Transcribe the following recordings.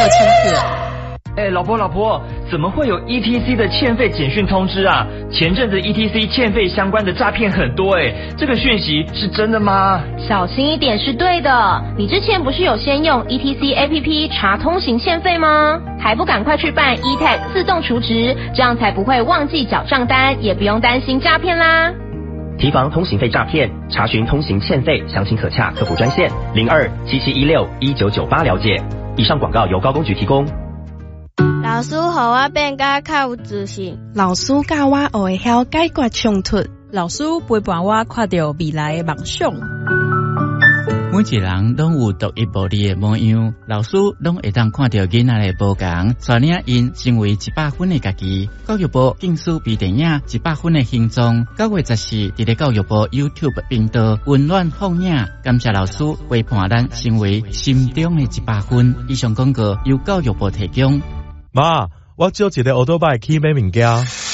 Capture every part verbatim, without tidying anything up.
千克。 哎，老婆老婆，怎么会有 E T C 的欠费简讯通知啊？前阵子 E T C 欠费相关的诈骗很多哎，这个讯息是真的吗？ 小心一点是对的。你之前不是有先用 E T C A P P 查通行欠费吗？还不赶快去办 E T A G 自动储值，这样才不会忘记缴账单，也不用担心诈骗啦。 提防通行费诈骗，查询通行欠费详情可洽客服专线零二七七一六一九九八了解。以上广告由高工局提供。 老师，互我变甲较有自信。 老师教我学会晓解决冲突。 老师陪伴我看到未来的梦想。 每一人拢有独一无二的模样，老师拢会当看到囡仔的不同，带领因成为一百分的家己。教育部竞速比电影一百分的形状，九月十四伫咧教育部 YouTube 频道温暖放映，感谢老师陪伴咱成为心中的一百分。以上广告由教育部提供。 妈，我借一个奥多拜去买物件。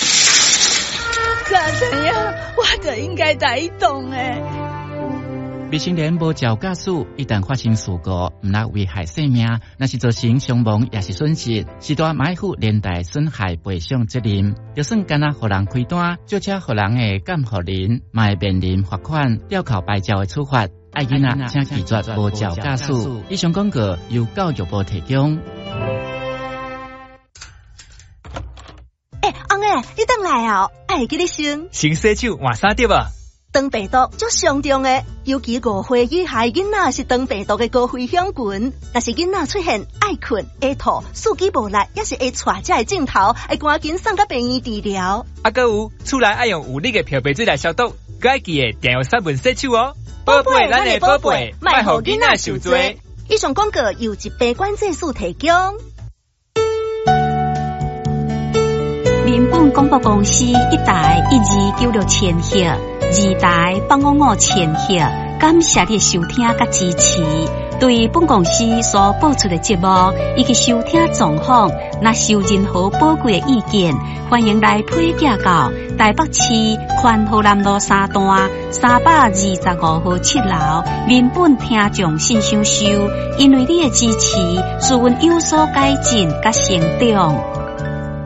干怎样？我就应该在移动诶。 未成年无照驾驶，一旦发生事故，唔拉危害生命，那是造成伤亡也是损失，是大买负连带损害赔偿责任。就算干那互人开单，就车互人的监护人，嘛会面临罚款、吊扣牌照的处罚。爱囡仔请记住无照驾驶。以上广告由教育部提供。 诶，翁诶，你等来哦，爱记你先。 先洗手，换衫对吧？ 肠病毒足上重的，尤其误会以下囡仔是肠病毒的高危险群。若是囡仔出现爱困、会吐、四肢无力，也是会带这个镜头，会赶紧送到病院治疗。 啊，搁有厝内爱用有力的漂白水来消毒，搁爱记得定用杀菌洗手哦。宝贝，咱的宝贝，莫互囡仔受罪。 以上广告由疾病管制署提供。 民本广播公司一台一二九六千赫，二台八五五千赫，感谢你收听甲支持。对本公司所播出的节目以及收听状况，若是有任何宝贵的意见，欢迎来批评到台北市宽和南路三段三百二十五号七楼民本听众信箱收。因为你的支持，使阮有所改进甲成长。